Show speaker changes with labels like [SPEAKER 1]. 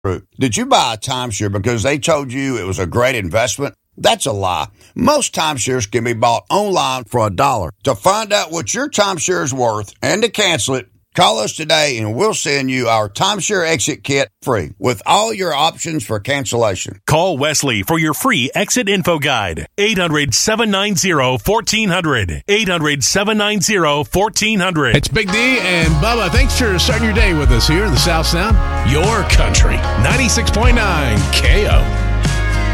[SPEAKER 1] Did you buy a timeshare because they told you it was a great investment? That's a lie. Most timeshares can be bought online for $1. To find out what your timeshare is worth and to cancel it, call us today and we'll send you our timeshare exit kit free with all your options for cancellation.
[SPEAKER 2] Call Wesley for your free exit info guide. 800-790-1400. 800-790-1400.
[SPEAKER 3] It's Big D and Bubba. Thanks for starting your day with us here in the South Sound. Your country. 96.9 KO.